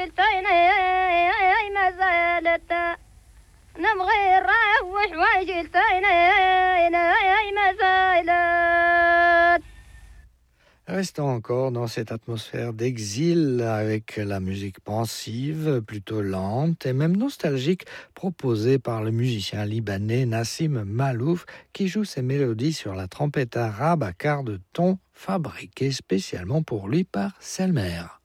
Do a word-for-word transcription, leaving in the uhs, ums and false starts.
وجلتين ما زالت نبغي نروح وجلتين ما زالت. Restons encore dans cette atmosphère d'exil avec la musique pensive, plutôt lente et même nostalgique proposée par le musicien libanais Nassim Malouf qui joue ses mélodies sur la trompette arabe à quart de ton fabriquée spécialement pour lui par Selmer.